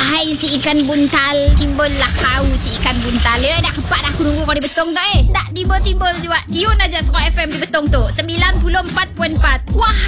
Wahai si ikan buntal, timbullah kau si ikan buntal. Dah kepat dah aku nunggu kau di Betong tu Tak timbul-timbul juga. Tune aja Suara FM di Betong tu 94.4. Wahai